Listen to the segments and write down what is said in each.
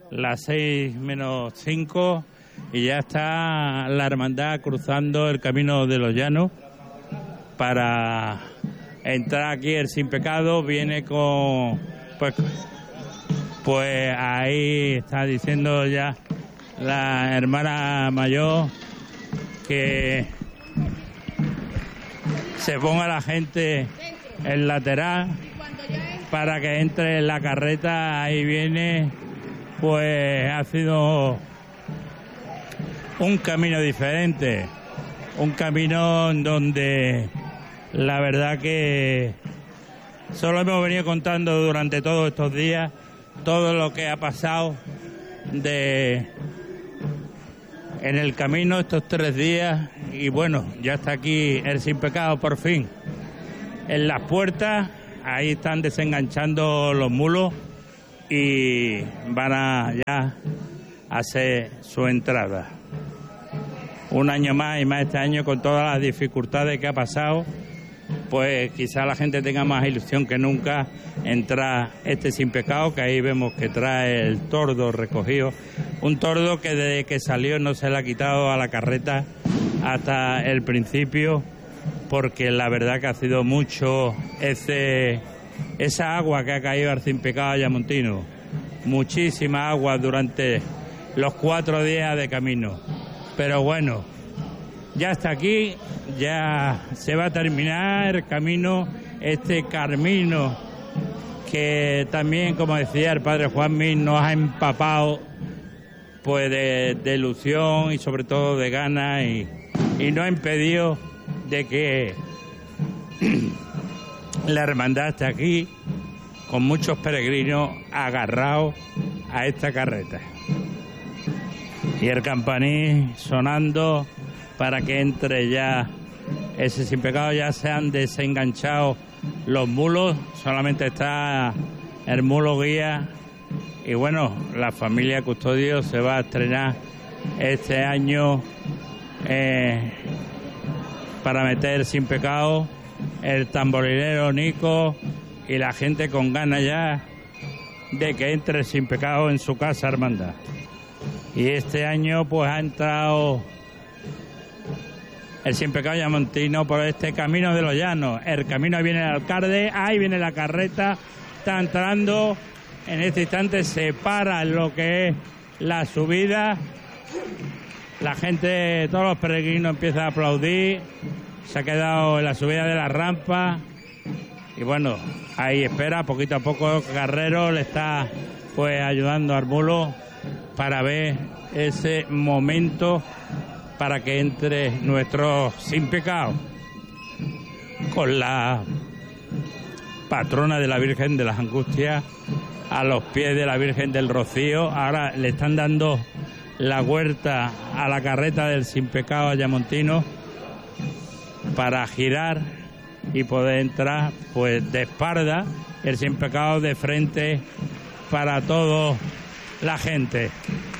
las 6:05 y ya está la hermandad cruzando el Camino de los Llanos para entrar aquí el Sin Pecado. Viene con pues ahí está diciendo ya la hermana mayor que se ponga la gente en lateral para que entre en la carreta. Ahí viene, pues ha sido un camino diferente, un camino donde la verdad que solo hemos venido contando durante todos estos días todo lo que ha pasado en el camino estos 3 días, y bueno, ya está aquí el Sin Pecado por fin en las puertas. Ahí están desenganchando los mulos y van a ya hacer su entrada. Un año más, y más este año, con todas las dificultades que ha pasado, pues quizá la gente tenga más ilusión que nunca entrar este Sin Pecado, que ahí vemos que trae el tordo recogido, un tordo que desde que salió no se le ha quitado a la carreta hasta el principio, porque la verdad que ha sido mucho esa agua que ha caído al Sin Pecado ayamontino, muchísima agua durante los 4 días de camino. Pero bueno, ya está aquí, ya se va a terminar el camino, este camino que también, como decía el padre Juanmi, nos ha empapado pues de ilusión y sobre todo de ganas, y no ha impedido de que la hermandad esté aquí con muchos peregrinos agarrados a esta carreta. Y el campaní sonando para que entre ya ese Sin Pecado. Ya se han desenganchado los mulos, solamente está el mulo guía. Y bueno, la familia Custodio se va a estrenar este año para meter Sin Pecado, el tamborilero Nico y la gente con ganas ya de que entre Sin Pecado en su casa hermandad. Y este año pues ha entrado el Sin Pecado ayamontino por este Camino de los Llanos. El camino, ahí viene el alcalde, ahí viene la carreta, está entrando. En este instante se para lo que es la subida. La gente, todos los peregrinos empiezan a aplaudir. Se ha quedado en la subida de la rampa. Y bueno, ahí espera, poquito a poco Carrero le está pues ayudando al mulo para ver ese momento para que entre nuestro Sin Pecado con la patrona de la Virgen de las Angustias a los pies de la Virgen del Rocío. Ahora le están dando la huerta a la carreta del Sin Pecado ayamontino para girar y poder entrar pues de espalda, el Sin Pecado de frente para toda la gente.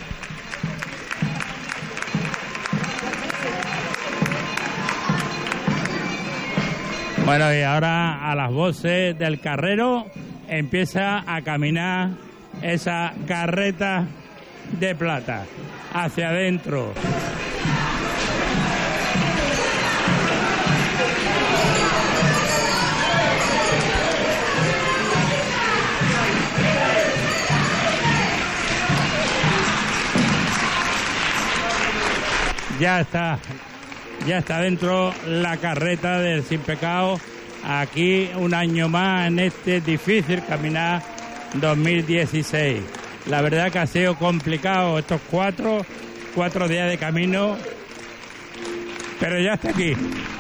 Bueno, y ahora a las voces del carrero empieza a caminar esa carreta de plata hacia adentro. Ya está dentro la carreta del Sin Pecado, aquí un año más en este difícil caminar 2016. La verdad que ha sido complicado estos cuatro días de camino, pero ya está aquí.